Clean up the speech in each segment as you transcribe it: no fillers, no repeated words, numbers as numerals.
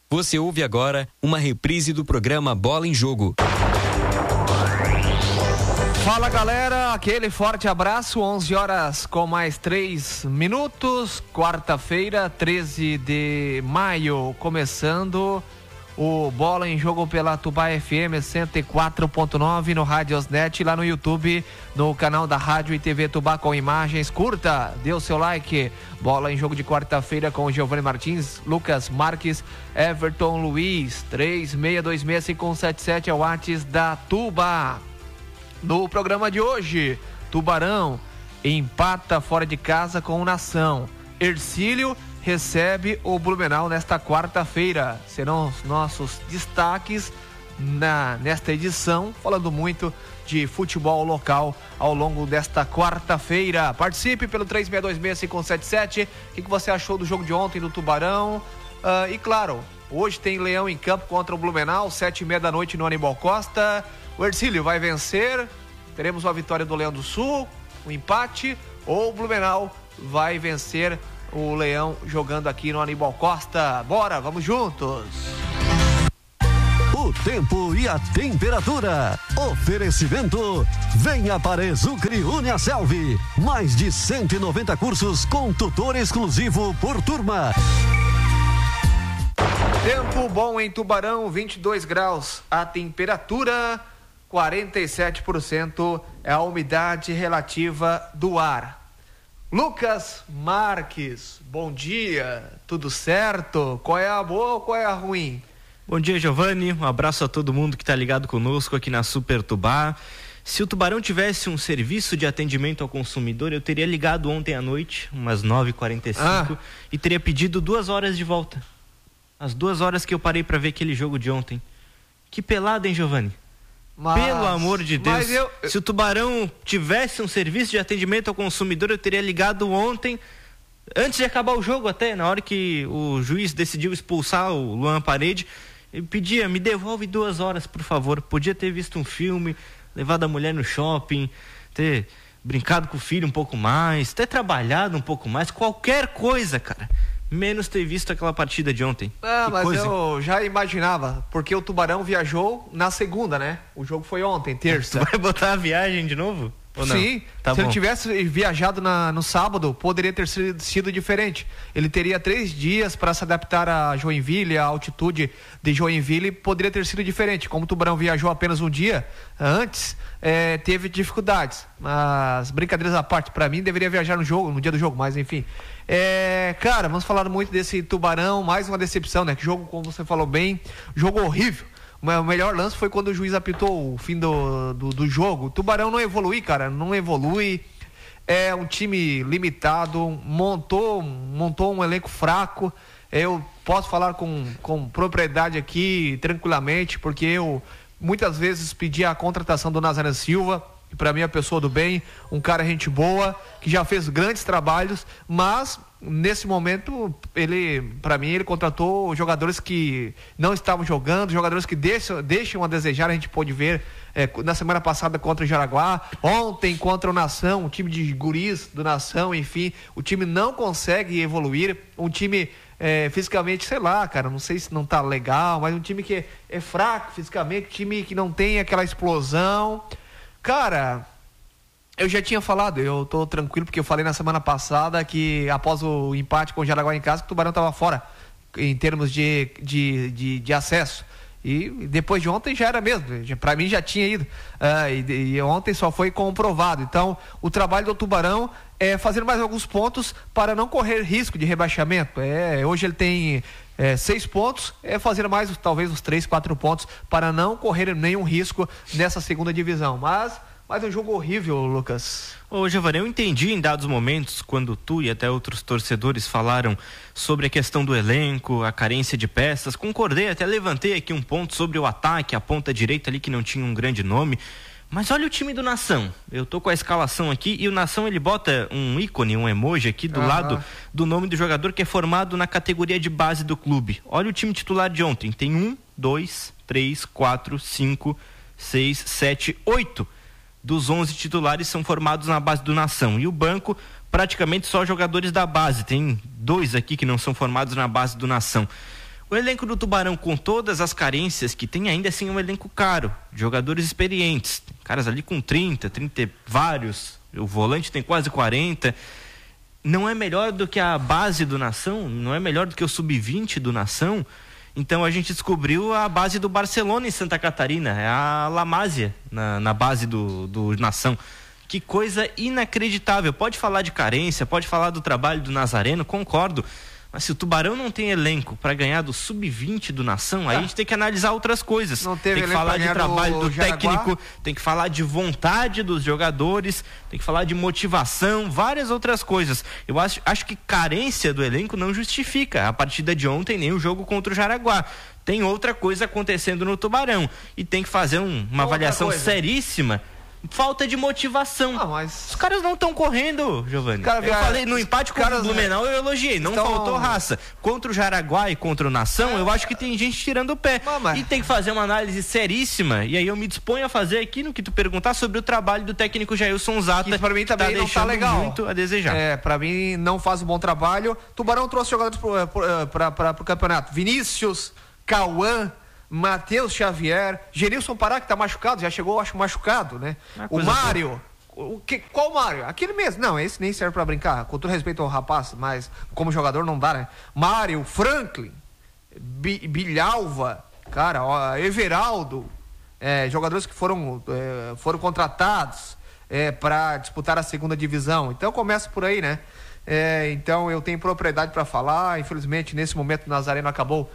Você ouve agora uma reprise do programa Bola em Jogo. Fala galera, aquele forte abraço, 11 horas com mais 3 minutos, quarta-feira, 13 de maio, começando o Bola em Jogo pela Tubá FM 104.9 no Radiosnet, lá no YouTube, no canal da Rádio e TV Tubá com imagens. Curta, dê o seu like. Bola em Jogo de quarta-feira com Giovanni Martins, Lucas Marques, Everton Luiz, 36265177 é o WhatsApp da Tubá. No programa de hoje, Tubarão empata fora de casa com o Nação. Hercílio recebe o Blumenau nesta quarta-feira. Serão os nossos destaques nesta edição, falando muito de futebol local ao longo desta quarta-feira. Participe pelo 36265177. O que você achou do jogo de ontem do Tubarão? E claro, hoje tem Leão em campo contra o Blumenau, 7h30 da noite no Aníbal Costa. O Hercílio vai vencer? Teremos uma vitória do Leão do Sul, um empate, ou o Blumenau vai vencer o Leão jogando aqui no Aníbal Costa? Bora, vamos juntos! O tempo e a temperatura. Oferecimento. Venha para Exucre Uniaselv. Mais de 190 cursos com tutor exclusivo por turma. Tempo bom em Tubarão, 22 graus. A temperatura, 47% é a umidade relativa do ar. Lucas Marques, bom dia, tudo certo? Qual é a boa ou qual é a ruim? Bom dia, Giovanni, um abraço a todo mundo que está ligado conosco aqui na Super Tubá. Se o Tubarão tivesse um serviço de atendimento ao consumidor, eu teria ligado ontem à noite, umas 9h45, e teria pedido 2 horas de volta. As 2 horas que eu parei para ver aquele jogo de ontem. Que pelada, hein, Giovanni? Pelo amor de Deus, se o Tubarão tivesse um serviço de atendimento ao consumidor, eu teria ligado ontem, antes de acabar o jogo até, na hora que o juiz decidiu expulsar o Luan Parede, eu pedia, me devolve 2 horas, por favor. Podia ter visto um filme, levado a mulher no shopping, ter brincado com o filho um pouco mais, ter trabalhado um pouco mais, qualquer coisa, cara. Menos ter visto aquela partida de ontem. Mas coisa, eu já imaginava, porque o Tubarão viajou na segunda, né? O jogo foi ontem, terça. Tu vai botar a viagem de novo? Ou não? Sim, tá se bom. ele tivesse viajado no sábado, poderia ter sido diferente. Ele teria 3 dias para se adaptar a Joinville, a altitude de Joinville, poderia ter sido diferente. Como o Tubarão viajou apenas um dia antes, teve dificuldades. Mas brincadeiras à parte, para mim deveria viajar no dia do jogo, mas enfim. Cara, vamos falar muito desse Tubarão, mais uma decepção, né? Que jogo, como você falou bem, jogo horrível. O melhor lance foi quando o juiz apitou o fim do jogo. O Tubarão não evolui, cara, não evolui. É um time limitado, montou um elenco fraco. Eu posso falar com propriedade aqui, tranquilamente, porque eu muitas vezes pedi a contratação do Nazaré Silva, que para mim é a pessoa do bem, um cara gente boa, que já fez grandes trabalhos, mas nesse momento ele contratou jogadores que não estavam jogando, jogadores que deixam a desejar. A gente pôde ver na semana passada contra o Jaraguá, ontem contra o Nação, um time de guris do Nação, enfim, o time não consegue evoluir, um time fisicamente, sei lá, cara, não sei se não tá legal, mas um time que é fraco fisicamente, um time que não tem aquela explosão. Cara, eu já tinha falado, eu tô tranquilo porque eu falei na semana passada que após o empate com o Jaraguá em casa, que o Tubarão tava fora em termos de acesso. E depois de ontem já era mesmo, para mim já tinha ido, e ontem só foi comprovado. Então o trabalho do Tubarão é fazer mais alguns pontos para não correr risco de rebaixamento. Hoje ele tem 6 pontos, fazer mais talvez uns 3, 4 pontos para não correr nenhum risco nessa segunda divisão. Mas um jogo horrível, Lucas. Ô Giovanni, eu entendi em dados momentos, quando tu e até outros torcedores falaram sobre a questão do elenco, a carência de peças, concordei, até levantei aqui um ponto sobre o ataque, a ponta direita ali que não tinha um grande nome, mas olha o time do Nação, eu tô com a escalação aqui e o Nação ele bota um ícone, um emoji aqui do lado do nome do jogador que é formado na categoria de base do clube. Olha o time titular de ontem, tem 1, 2, 3, 4, 5, 6, 7, 8 dos 11 titulares são formados na base do Nação. E o banco, praticamente só jogadores da base. Tem 2 aqui que não são formados na base do Nação. O elenco do Tubarão, com todas as carências que tem, ainda assim é um elenco caro, de jogadores experientes, caras ali com 30 e vários, o volante tem quase 40, não é melhor do que a base do Nação, não é melhor do que o sub-20 do Nação. Então a gente descobriu a base do Barcelona em Santa Catarina, é a La Masia na base do Nação. Que coisa inacreditável. Pode falar de carência, pode falar do trabalho do Nazareno, concordo. Mas se o Tubarão não tem elenco para ganhar do sub-20 do Nação, aí a gente tem que analisar outras coisas. Tem que falar de trabalho do técnico, tem que falar de vontade dos jogadores, tem que falar de motivação, várias outras coisas. Eu acho que carência do elenco não justifica a partida de ontem nem o jogo contra o Jaraguá. Tem outra coisa acontecendo no Tubarão e tem que fazer uma avaliação seríssima. Falta de motivação. Os caras não estão correndo, Giovanni. Eu falei, no empate com o Blumenau eu elogiei, não faltou raça. Contra o Jaraguá e contra o Nação, eu acho que tem gente tirando o pé. E tem que fazer uma análise seríssima, e aí eu me disponho a fazer aqui no que tu perguntar sobre o trabalho do técnico Jailson Zata, que pra mim também não tá legal. Muito a desejar. Pra mim não faz um bom trabalho. Tubarão trouxe jogadores pro campeonato. Vinícius, Cauã, Matheus Xavier, Genilson Pará, que tá machucado, já chegou, acho, machucado, né? O Mário, qual Mário? Aquele mesmo, não, esse nem serve pra brincar, com todo respeito ao rapaz, mas como jogador não dá, né? Mário, Franklin, Bilhalva, cara, Everaldo, jogadores que foram contratados para disputar a segunda divisão, então começa por aí, né? Então eu tenho propriedade para falar, infelizmente nesse momento o Nazareno acabou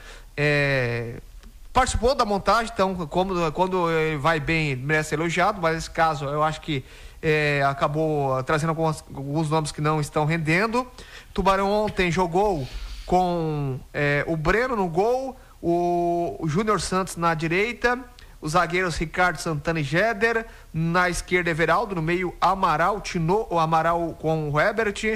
participou da montagem, então quando vai bem ele merece ser elogiado, mas nesse caso eu acho que acabou trazendo alguns nomes que não estão rendendo. Tubarão ontem jogou com o Breno no gol, o Júnior Santos na direita, os zagueiros Ricardo Santana e Jeder, na esquerda Everaldo, no meio Amaral, o Amaral com o Herbert,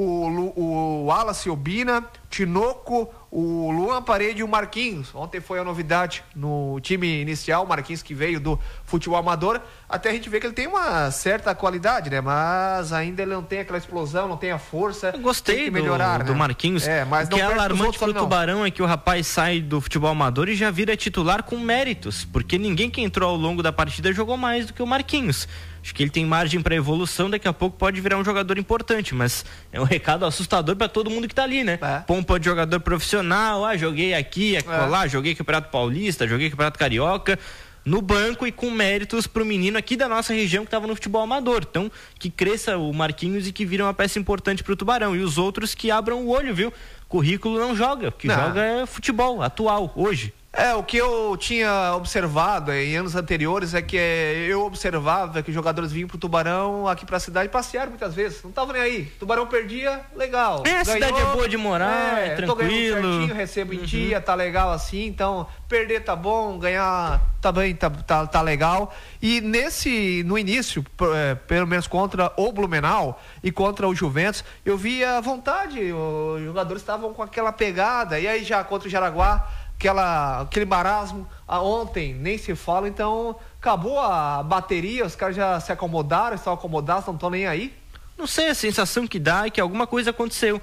o Wallace Obina, Tinoco, o Luan Parede e o Marquinhos. Ontem foi a novidade no time inicial, o Marquinhos que veio do futebol amador. Até a gente vê que ele tem uma certa qualidade, né? Mas ainda ele não tem aquela explosão, não tem a força. Eu gostei tem que melhorar, do Marquinhos. Mas o que é alarmante pro Tubarão é que o rapaz sai do futebol amador e já vira titular com méritos, porque ninguém que entrou ao longo da partida jogou mais do que o Marquinhos. Acho que ele tem margem para evolução, daqui a pouco pode virar um jogador importante, mas é um recado assustador para todo mundo que tá ali, né? Pompa de jogador profissional, joguei aqui, lá, joguei Campeonato Paulista, joguei Campeonato Carioca, no banco e com méritos pro menino aqui da nossa região que estava no futebol amador. Então, que cresça o Marquinhos e que vira uma peça importante pro Tubarão. E os outros que abram o olho, viu? Currículo não joga, o que joga é futebol atual, hoje. O que eu tinha observado em anos anteriores é que eu observava que os jogadores vinham pro Tubarão aqui pra cidade passear muitas vezes, não tava nem aí. Tubarão perdia, legal. A cidade é boa de morar, é tranquilo. Tô ganhando certinho, recebo em dia, tá legal assim, então perder tá bom, ganhar também tá legal. E no início, pelo menos contra o Blumenau e contra o Juventus, eu via vontade, os jogadores estavam com aquela pegada, e aí já contra o Jaraguá, aquele marasmo, ontem nem se fala, então acabou a bateria, os caras já se acomodaram, estão acomodados, não estão nem aí. Não sei, a sensação que dá é que alguma coisa aconteceu.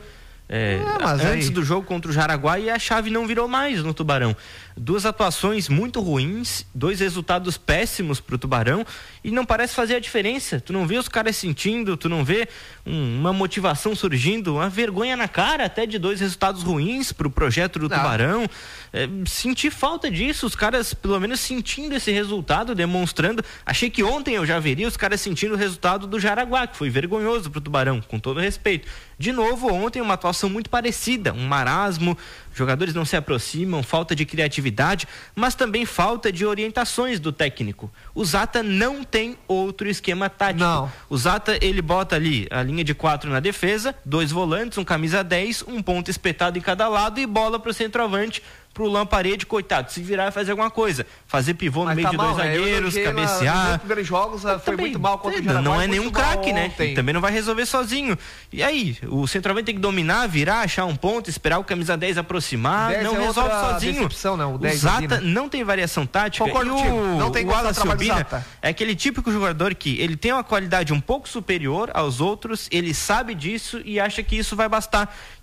Antes do jogo contra o Jaraguá, e a chave não virou mais no Tubarão. 2 atuações muito ruins, 2 resultados péssimos pro Tubarão, e não parece fazer a diferença. Tu não vê os caras sentindo, tu não vê uma motivação surgindo, uma vergonha na cara até de 2 resultados ruins pro projeto do Tubarão. Senti falta disso, os caras pelo menos sentindo esse resultado, demonstrando. Achei que ontem eu já veria os caras sentindo o resultado do Jaraguá, que foi vergonhoso pro Tubarão, com todo respeito. De novo, ontem uma atuação muito parecida, um marasmo, jogadores não se aproximam, falta de criatividade, mas também falta de orientações do técnico. O Zata não tem outro esquema tático. Não. O Zata, ele bota ali a linha de 4 na defesa, 2 volantes, um camisa 10, um ponto espetado em cada lado e bola pro centroavante, pro Luan Parede, coitado, se virar e fazer alguma coisa, fazer pivô no meio de 2 zagueiros, cabecear. Nos primeiros jogos foi muito mal contra o Jaraguá. Não é nenhum craque, né? Também não vai resolver sozinho. E aí, o centroavante tem que dominar, virar, achar um ponto, esperar o camisa 10 aproximar, não resolve sozinho. O Zata não tem variação tática. Concordo contigo. Não tem o Wallace Obina é aquele típico jogador que ele tem uma qualidade um pouco superior aos outros, ele sabe disso e acha que isso vai bastar.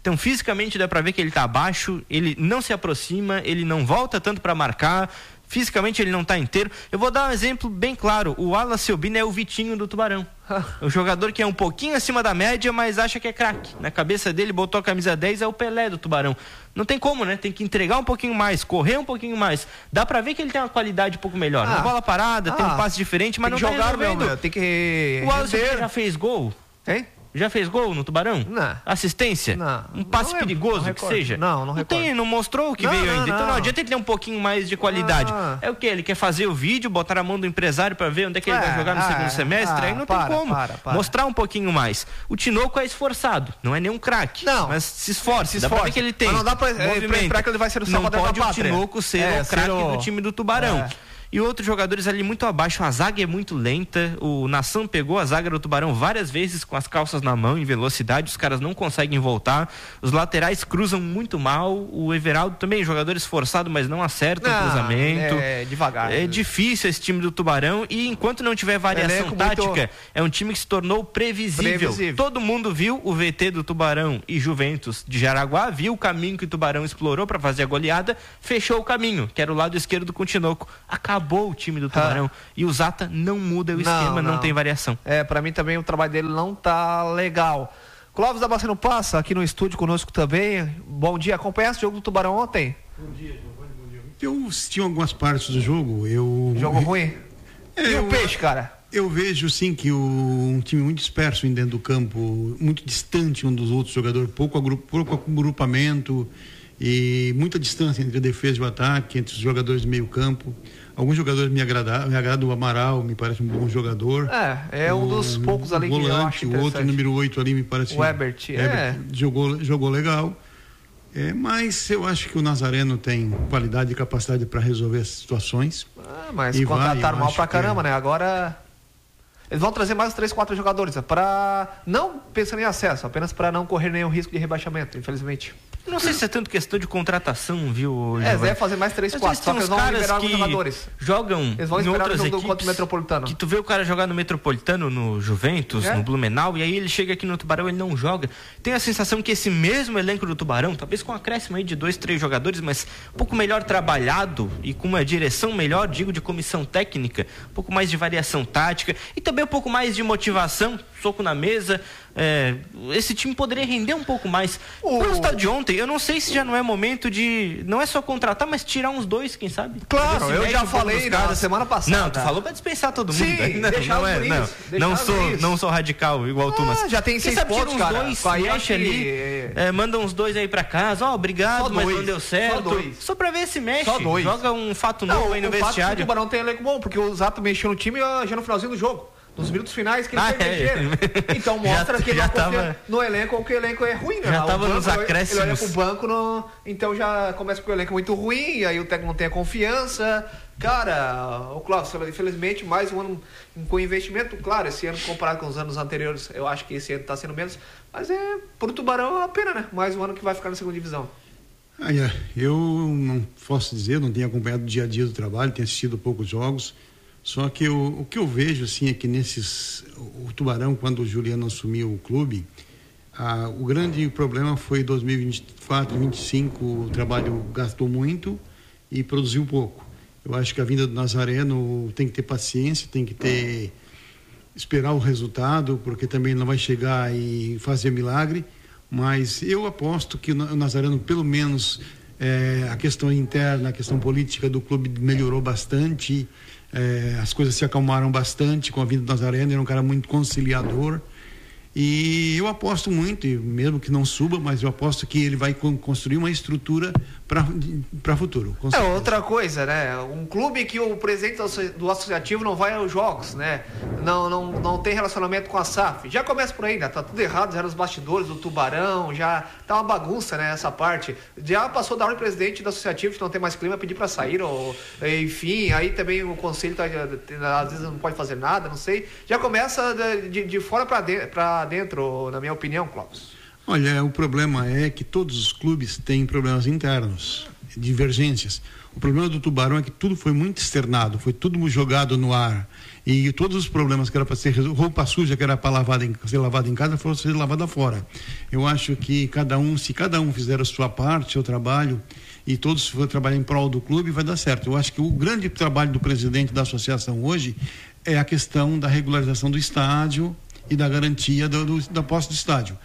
Então, fisicamente dá pra ver que ele tá abaixo, ele não se aproxima, ele não volta tanto para marcar, fisicamente ele não tá inteiro. Eu vou dar um exemplo bem claro, o Wallace Albino é o Vitinho do Tubarão. O jogador que é um pouquinho acima da média, mas acha que é craque. Na cabeça dele, botou a camisa 10, é o Pelé do Tubarão. Não tem como, né? Tem que entregar um pouquinho mais, correr um pouquinho mais. Dá pra ver que ele tem uma qualidade um pouco melhor. Na bola parada, tem um passe diferente, mas não tá jogar, resolvendo. Tem que o Wallace já fez gol? Hein? Já fez gol no Tubarão? Não. Assistência? Não. Um passe Não perigoso não que seja? Não tem, não mostrou o que veio ainda. Então não adianta ele ter um pouquinho mais de qualidade. É o que? Ele quer fazer o vídeo, botar na mão do empresário para ver onde é que ele vai jogar no segundo semestre? Aí não tem como. Mostrar um pouquinho mais. O Tinoco é esforçado, não é nenhum craque. Não. Mas se esforça. Dá pra ver que ele tem. Mas não dá pra lembrar que ele vai ser o salvador da pátria. Não pode o Tinoco ser o craque do time do Tubarão. E outros jogadores ali muito abaixo, a zaga é muito lenta, o Nação pegou a zaga do Tubarão várias vezes com as calças na mão em velocidade, os caras não conseguem voltar, os laterais cruzam muito mal, o Everaldo também, jogador esforçado, mas não acerta o cruzamento. É devagar. É difícil esse time do Tubarão e enquanto não tiver variação tática, é um time que se tornou previsível. Todo mundo viu o VT do Tubarão e Juventus de Jaraguá, viu o caminho que o Tubarão explorou para fazer a goleada, fechou o caminho, que era o lado esquerdo com o Tinoco. Acabou o time do Tubarão. E o Zata não muda o esquema, não tem variação. Pra mim também o trabalho dele não tá legal. Clóvis da Baceno Passa, aqui no estúdio conosco também. Bom dia, acompanhasse o jogo do Tubarão ontem? Bom dia, Giovanni, bom dia. Eu assisti algumas partes do jogo. Jogo ruim? E o Peixe, cara? Eu vejo sim que um time muito disperso dentro do campo, muito distante um dos outros jogadores, pouco agrupamento e muita distância entre a defesa e o ataque, entre os jogadores de meio campo. Alguns jogadores me agradam, o Amaral me parece um bom jogador. É um dos poucos ali volante, que eu acho o outro número 8 ali me parece... O Ebert. Jogou legal. Mas eu acho que o Nazareno tem qualidade e capacidade para resolver as situações. Mas contrataram mal pra caramba, né? Agora... Eles vão trazer mais 3, 4 jogadores para não pensando em acesso, apenas para não correr nenhum risco de rebaixamento, infelizmente. Não sei se é tanto questão de contratação, viu? Vai fazer mais 3, 4, só que eles vão liberar alguns jogadores. Jogam eles vão esperar o jogo contra o Metropolitano. Que tu vê o cara jogar no Metropolitano, no Juventus, no Blumenau, e aí ele chega aqui no Tubarão, ele não joga. Tem a sensação que esse mesmo elenco do Tubarão, talvez com um acréscimo aí de 2, 3 jogadores, mas um pouco melhor trabalhado e com uma direção melhor, digo, de comissão técnica, um pouco mais de variação tática e também um pouco mais de motivação, soco na mesa. Esse time poderia render um pouco mais. O resultado de ontem, eu não sei se já não é momento de, não é só contratar, mas tirar uns 2, quem sabe? Claro, eu já falei na semana passada. Não, tu falou pra dispensar todo mundo. Sim, não sou radical igual tu, mas já tem 6 pontos, uns cara. 2, mexe ali, manda uns 2 aí pra casa, obrigado, mas não deu certo. Só pra ver se mexe, joga um fato novo aí no vestiário. O Tubarão tem elenco bom, porque o Zato mexeu no time já no finalzinho do jogo. Nos minutos finais que ele foi mexer. Então mostra que ele não confia no elenco, ou que o elenco é ruim, né? Já estava nos acréscimos. Ele olha pro banco, então já começa com o elenco muito ruim, e aí o técnico não tem a confiança. Cara, o Clóvis, infelizmente, mais um ano com investimento. Claro, esse ano comparado com os anos anteriores, eu acho que esse ano está sendo menos. Mas pro Tubarão é uma pena, né? Mais um ano que vai ficar na segunda divisão. Eu não posso dizer, não tenho acompanhado o dia a dia do trabalho, tenho assistido poucos jogos. Só que o que eu vejo assim é que o Tubarão, quando o Juliano assumiu o clube, o grande problema foi 2024, 2025, o trabalho gastou muito e produziu pouco. Eu acho que a vinda do Nazareno tem que ter paciência, tem que esperar o resultado, porque também não vai chegar e fazer milagre, mas eu aposto que o Nazareno, pelo menos, a questão interna, a questão política do clube melhorou bastante. As coisas se acalmaram bastante com a vinda do Nazareno, era um cara muito conciliador e eu aposto muito, mesmo que não suba, mas eu aposto que ele vai construir uma estrutura para o futuro. Outra coisa, né? Um clube que o presidente do associativo não vai aos jogos, né? Não tem relacionamento com a SAF. Já começa por aí, né? Tá tudo errado, já nos bastidores do Tubarão, já tá uma bagunça, né? Essa parte. Já passou da hora o presidente do associativo que não tem mais clima pedir para sair, enfim, aí também o conselho às vezes não pode fazer nada, não sei. Já começa de fora para dentro, na minha opinião, Clóvis. Olha, o problema é que todos os clubes têm problemas internos. divergências. O problema do Tubarão é que tudo foi muito externado, foi tudo jogado no ar. E todos os problemas que era para ser resolvido, roupa suja que era para ser lavada em casa, foram ser lavada fora. Eu acho que se cada um fizer a sua parte, seu trabalho, e todos for trabalhar em prol do clube, vai dar certo. Eu acho que o grande trabalho do presidente da associação hoje é a questão da regularização do estádio e da garantia da posse do estádio.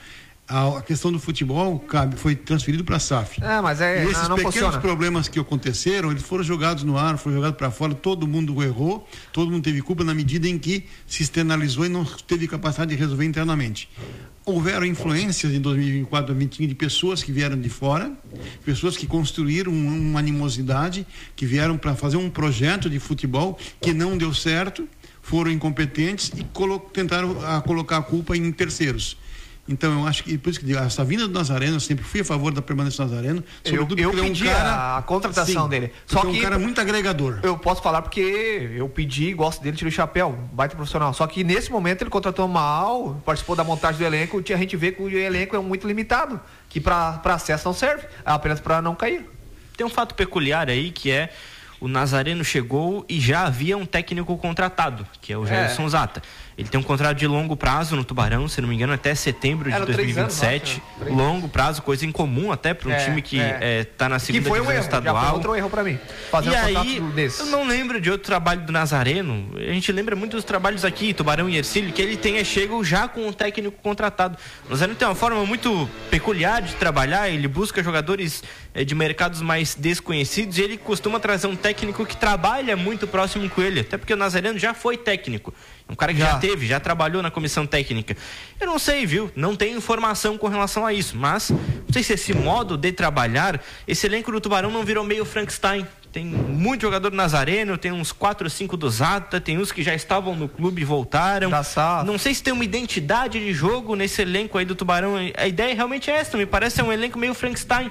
A questão do futebol foi transferido para a SAF. Mas e esses não pequenos funciona. problemas que aconteceram, eles foram jogados no ar, foram jogados para fora, todo mundo errou, todo mundo teve culpa na medida em que se externalizou e não teve capacidade de resolver internamente. Houveram influências em 2024, 2025 de pessoas que vieram de fora, pessoas que construíram uma animosidade, que vieram para fazer um projeto de futebol que não deu certo, foram incompetentes e tentaram colocar a culpa em terceiros. Então eu acho que, por isso que essa vinda do Nazareno, eu sempre fui a favor da permanência do Nazareno, sobretudo eu porque pedi a contratação dele. Só que é um cara muito agregador. Eu posso falar porque eu pedi, gosto dele, tirei o chapéu, baita profissional. Só que nesse momento ele contratou mal, participou da montagem do elenco, a gente vê que o elenco é muito limitado, que para acesso não serve, apenas para não cair. Tem um fato peculiar aí que é: o Nazareno chegou e já havia um técnico contratado, que é o Gelson Zata. Ele tem um contrato de longo prazo no Tubarão, se não me engano, até setembro de 2027. Longo prazo, coisa incomum até para um time que está na segunda divisão estadual. Já foi outro erro para mim. E aí, eu não lembro de outro trabalho do Nazareno. A gente lembra muito dos trabalhos aqui, Tubarão e Ercílio, que ele chegam já com um técnico contratado. O Nazareno tem uma forma muito peculiar de trabalhar, ele busca jogadores de mercados mais desconhecidos e ele costuma trazer um técnico que trabalha muito próximo com ele, até porque o Nazareno já foi técnico. Um cara que já trabalhou na comissão técnica. Eu não sei, viu? Não tenho informação com relação a isso, mas não sei se esse modo de trabalhar, esse elenco do Tubarão não virou meio Frankenstein. Tem muito jogador do Nazareno, tem uns 4 ou 5 do Zata, tem uns que já estavam no clube e voltaram. Não sei se tem uma identidade de jogo nesse elenco aí do Tubarão. A ideia realmente é essa, me parece um elenco meio Frankenstein.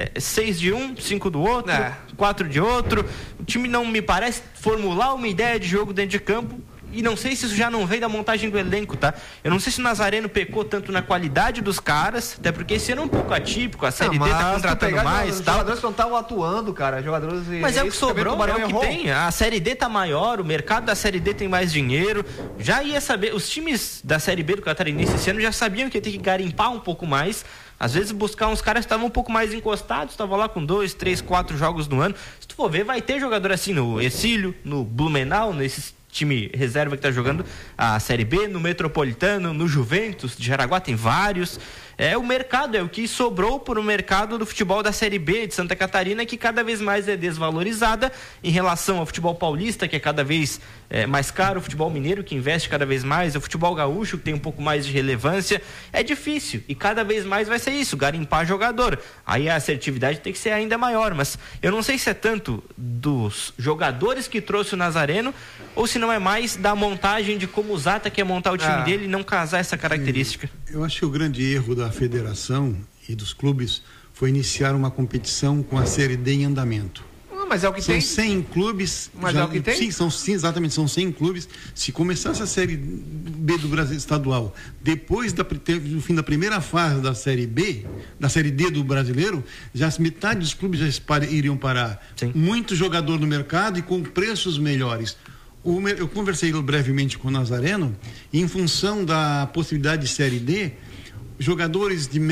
6 de um, 5 do outro, 4 de outro. O time não me parece formular uma ideia de jogo dentro de campo. E não sei se isso já não veio da montagem do elenco, tá? Eu não sei se o Nazareno pecou tanto na qualidade dos caras, até porque esse ano é um pouco atípico, a Série D tá contratando mais e tal. Jogadores que não estavam atuando, cara, jogadores... Mas é o que sobrou, é o que tem. A Série D tá maior, o mercado da Série D tem mais dinheiro. Já ia saber, os times da Série B do Catarinense esse ano já sabiam que ia ter que garimpar um pouco mais. Às vezes buscar uns caras que estavam um pouco mais encostados, estavam lá com 2, 3, 4 jogos no ano. Se tu for ver, vai ter jogador assim no Ercílio, no Blumenau, nesses time reserva que está jogando a Série B, no Metropolitano, no Juventus de Jaraguá, tem vários. O mercado, é o que sobrou por o mercado do futebol da Série B de Santa Catarina, que cada vez mais é desvalorizada em relação ao futebol paulista, que é cada vez mais caro, o futebol mineiro, que investe cada vez mais, o futebol gaúcho, que tem um pouco mais de relevância. É difícil, e cada vez mais vai ser isso, garimpar jogador. Aí a assertividade tem que ser ainda maior, mas eu não sei se é tanto dos jogadores que trouxe o Nazareno, ou se não é mais da montagem de como o Zata quer montar o time dele e não casar essa característica. Eu acho que o grande erro da federação e dos clubes foi iniciar uma competição com a Série D em andamento. Mas é o que tem. São 100 clubes. Mas é o que tem? Sim, exatamente, são 100 clubes. Se começasse a Série B do Brasil estadual, depois do fim da primeira fase da Série B, da Série D do brasileiro, já metade dos clubes já iriam parar. Sim. Muito jogador no mercado e com preços melhores. Eu conversei brevemente com o Nazareno e, em função da possibilidade de Série D, jogadores de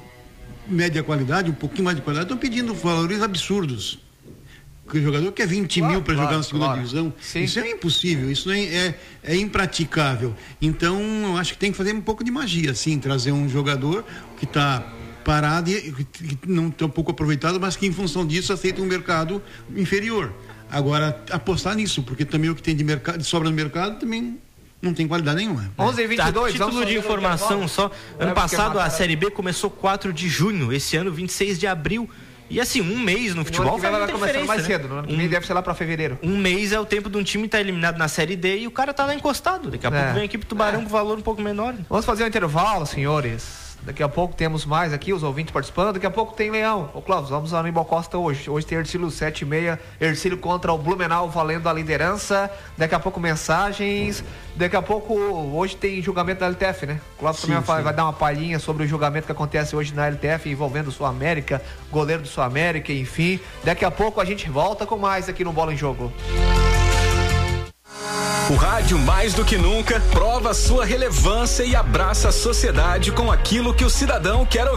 média qualidade, um pouquinho mais de qualidade, estão pedindo valores absurdos. Porque o jogador quer 20 mil para jogar na segunda divisão. Sim. Isso é impossível, isso é impraticável. Então, eu acho que tem que fazer um pouco de magia, sim, trazer um jogador que está parado e que não está um pouco aproveitado, mas que, em função disso, aceita um mercado inferior. Agora, apostar nisso, porque também o que tem de sobra no mercado também não tem qualidade nenhuma. 11h22, título de informação só. Ano passado a Série B começou 4 de junho, esse ano 26 de abril. E assim, um mês no futebol vai começar mais cedo, no ano que vem deve ser lá para fevereiro. Um mês é o tempo de um time estar eliminado na Série D e o cara tá lá encostado. Daqui a pouco vem a equipe Tubarão com valor um pouco menor. Vamos fazer um intervalo, senhores. Daqui a pouco temos mais aqui, os ouvintes participando. Daqui a pouco tem Leão. Ô Cláudio, vamos ao Aníbal Costa hoje. Hoje tem Ercílio 7h30. Ercílio contra o Blumenau valendo a liderança. Daqui a pouco mensagens. Daqui a pouco, hoje tem julgamento da LTF, né? O Cláudio também vai dar uma palhinha sobre o julgamento que acontece hoje na LTF envolvendo o Sul América, goleiro do Sul América, enfim. Daqui a pouco a gente volta com mais aqui no Bola em Jogo. O rádio, mais do que nunca, prova sua relevância e abraça a sociedade com aquilo que o cidadão quer ouvir.